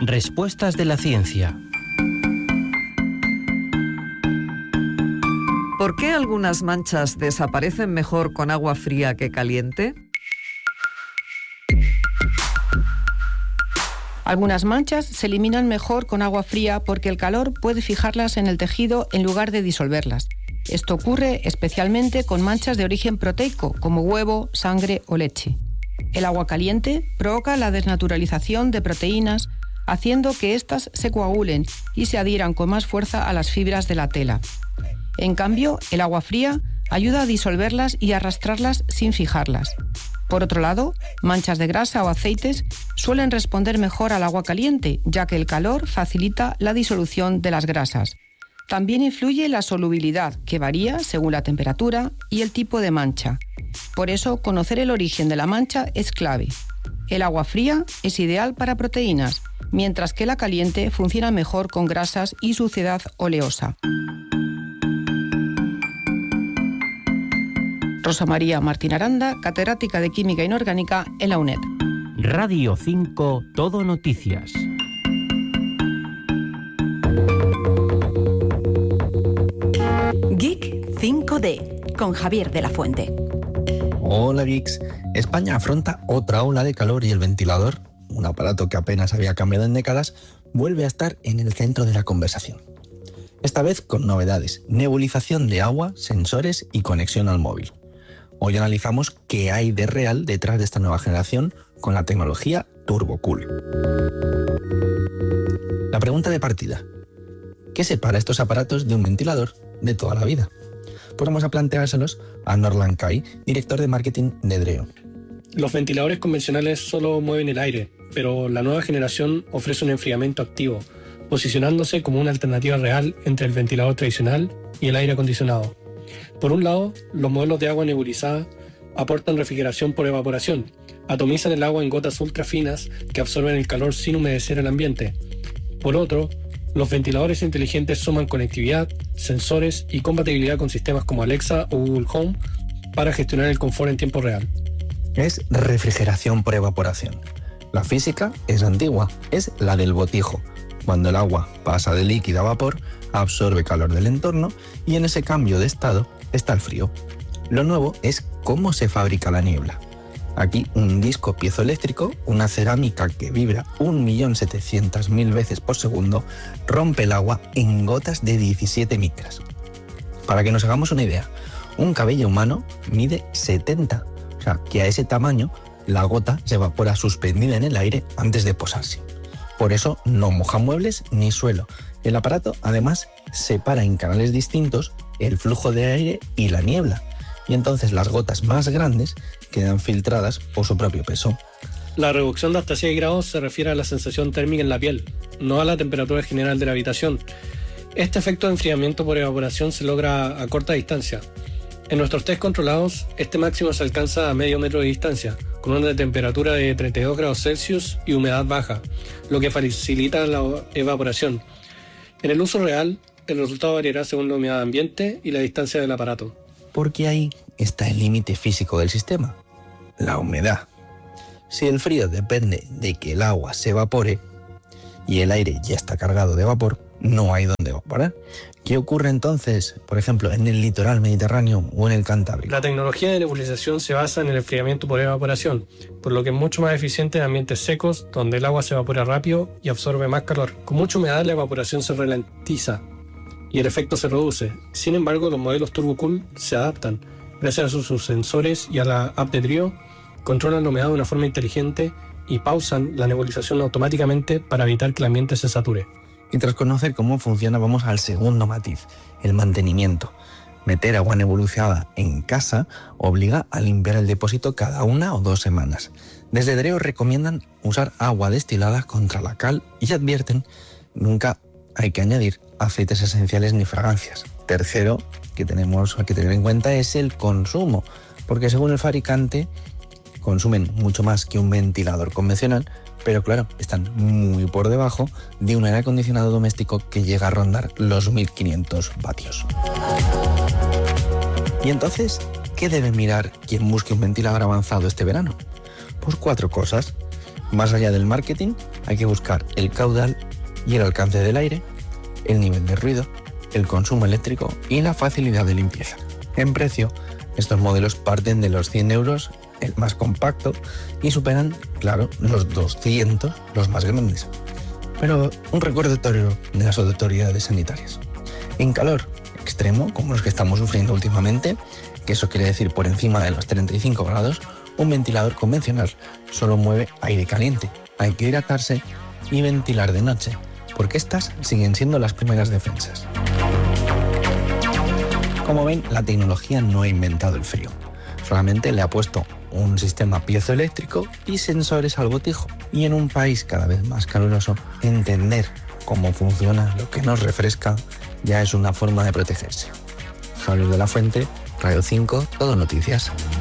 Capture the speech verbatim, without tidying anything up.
Respuestas de la ciencia. ¿Por qué algunas manchas desaparecen mejor con agua fría que caliente? Algunas manchas se eliminan mejor con agua fría porque el calor puede fijarlas en el tejido en lugar de disolverlas. Esto ocurre especialmente con manchas de origen proteico, como huevo, sangre o leche. El agua caliente provoca la desnaturalización de proteínas, haciendo que éstas se coagulen y se adhieran con más fuerza a las fibras de la tela. En cambio, el agua fría ayuda a disolverlas y arrastrarlas sin fijarlas. Por otro lado, manchas de grasa o aceites suelen responder mejor al agua caliente, ya que el calor facilita la disolución de las grasas. También influye la solubilidad, que varía según la temperatura y el tipo de mancha. Por eso, conocer el origen de la mancha es clave. El agua fría es ideal para proteínas, mientras que la caliente funciona mejor con grasas y suciedad oleosa. Rosa María Martín Aranda, catedrática de Química Inorgánica en la UNED. Radio cinco, Todo Noticias. Geek cinco D, con Javier de la Fuente. Hola geeks, España afronta otra ola de calor y el ventilador, un aparato que apenas había cambiado en décadas, vuelve a estar en el centro de la conversación. Esta vez con novedades, nebulización de agua, sensores y conexión al móvil. Hoy analizamos qué hay de real detrás de esta nueva generación con la tecnología TurboCool. La pregunta de partida: ¿qué separa estos aparatos de un ventilador de toda la vida? Pues vamos a planteárselos a Norland Kai, director de marketing de Dreo. Los ventiladores convencionales solo mueven el aire, pero la nueva generación ofrece un enfriamiento activo, posicionándose como una alternativa real entre el ventilador tradicional y el aire acondicionado. Por un lado, los modelos de agua nebulizada aportan refrigeración por evaporación, atomizan el agua en gotas ultra finas que absorben el calor sin humedecer el ambiente. Por otro, los ventiladores inteligentes suman conectividad, sensores y compatibilidad con sistemas como Alexa o Google Home para gestionar el confort en tiempo real. Es refrigeración por evaporación. La física es antigua, es la del botijo. Cuando el agua pasa de líquido a vapor, absorbe calor del entorno y en ese cambio de estado está el frío. Lo nuevo es cómo se fabrica la niebla. Aquí un disco piezoeléctrico, una cerámica que vibra un millón setecientas mil veces por segundo, rompe el agua en gotas de diecisiete micras. Para que nos hagamos una idea, un cabello humano mide setenta, o sea que a ese tamaño la gota se evapora suspendida en el aire antes de posarse. Por eso no moja muebles ni suelo. El aparato además separa en canales distintos el flujo de aire y la niebla, y entonces las gotas más grandes quedan filtradas por su propio peso. La reducción de hasta seis grados se refiere a la sensación térmica en la piel, no a la temperatura general de la habitación. Este efecto de enfriamiento por evaporación se logra a corta distancia. En nuestros test controlados, este máximo se alcanza a medio metro de distancia, con una temperatura de treinta y dos grados Celsius y humedad baja, lo que facilita la evaporación. En el uso real, el resultado variará según la humedad ambiente y la distancia del aparato. Porque ahí está el límite físico del sistema, la humedad. Si el frío depende de que el agua se evapore y el aire ya está cargado de vapor, no hay dónde evaporar. ¿Qué ocurre entonces, por ejemplo, en el litoral mediterráneo o en el Cantábrico? La tecnología de nebulización se basa en el enfriamiento por evaporación, por lo que es mucho más eficiente en ambientes secos, donde el agua se evapora rápido y absorbe más calor. Con mucha humedad la evaporación se ralentiza y el efecto se reduce. Sin embargo, los modelos TurboCool se adaptan. Gracias a sus sensores y a la app de Dreo, controlan la humedad de una forma inteligente y pausan la nebulización automáticamente para evitar que el ambiente se sature. Y tras conocer cómo funciona, vamos al segundo matiz, el mantenimiento. Meter agua nebulizada en casa obliga a limpiar el depósito cada una o dos semanas. Desde Dreo recomiendan usar agua destilada contra la cal y advierten, nunca hay que añadir aceites esenciales ni fragancias. Tercero, que tenemos que tener en cuenta es el consumo, porque según el fabricante consumen mucho más que un ventilador convencional, pero claro, están muy por debajo de un aire acondicionado doméstico que llega a rondar los mil quinientos vatios. Y entonces, ¿qué debe mirar quien busque un ventilador avanzado este verano? Pues cuatro cosas. Más allá del marketing, hay que buscar el caudal y el alcance del aire, el nivel de ruido, el consumo eléctrico y la facilidad de limpieza. En precio, estos modelos parten de los cien euros, el más compacto, y superan, claro, los doscientos, los más grandes. Pero un recordatorio de las autoridades sanitarias. En calor extremo, como los que estamos sufriendo últimamente, que eso quiere decir por encima de los treinta y cinco grados, un ventilador convencional solo mueve aire caliente. Hay que hidratarse y ventilar de noche, porque estas siguen siendo las primeras defensas. Como ven, la tecnología no ha inventado el frío, solamente le ha puesto un sistema piezoeléctrico y sensores al botijo. Y en un país cada vez más caluroso, entender cómo funciona lo que nos refresca ya es una forma de protegerse. Javier de la Fuente, Radio cinco, Todo Noticias.